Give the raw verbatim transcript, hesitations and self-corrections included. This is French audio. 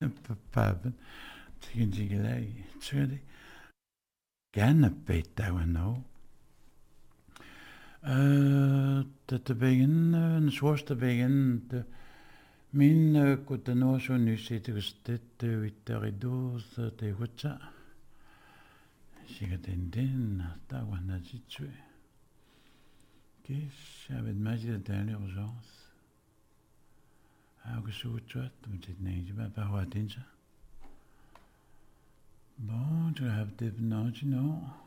papen tigen tigelai tsudi gerne beta wano eh te begin een zwaarste begin te min kutano so nusit gestet witeridos te wutsa sigatenden ta wana jitsu kes avec magie de l'urgence ah que je vous souhaite de me tenir je vais pas voir attention bon je vais have to know you know